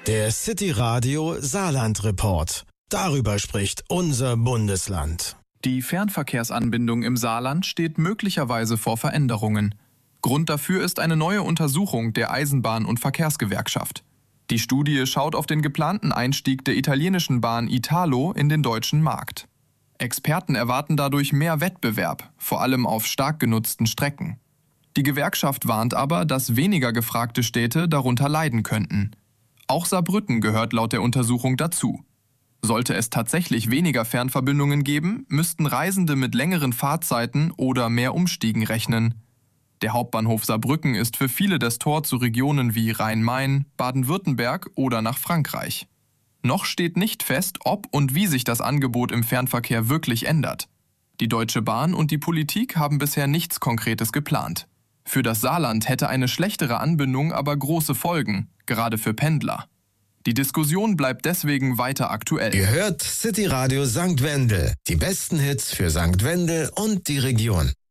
Der City Radio Saarland Report. Darüber spricht unser Bundesland. Die Fernverkehrsanbindung im Saarland steht möglicherweise vor Veränderungen. Grund dafür ist eine neue Untersuchung der Eisenbahn- und Verkehrsgewerkschaft. Die Studie schaut auf den geplanten Einstieg der italienischen Bahn Italo in den deutschen Markt. Experten erwarten dadurch mehr Wettbewerb, vor allem auf stark genutzten Strecken. Die Gewerkschaft warnt aber, dass weniger gefragte Städte darunter leiden könnten. Auch Saarbrücken gehört laut der Untersuchung dazu. Sollte es tatsächlich weniger Fernverbindungen geben, müssten Reisende mit längeren Fahrzeiten oder mehr Umstiegen rechnen. Der Hauptbahnhof Saarbrücken ist für viele das Tor zu Regionen wie Rhein-Main, Baden-Württemberg oder nach Frankreich. Noch steht nicht fest, ob und wie sich das Angebot im Fernverkehr wirklich ändert. Die Deutsche Bahn und die Politik haben bisher nichts Konkretes geplant. Für das Saarland hätte eine schlechtere Anbindung aber große Folgen, gerade für Pendler. Die Diskussion bleibt deswegen weiter aktuell. Ihr hört City Radio St. Wendel. Die besten Hits für St. Wendel und die Region.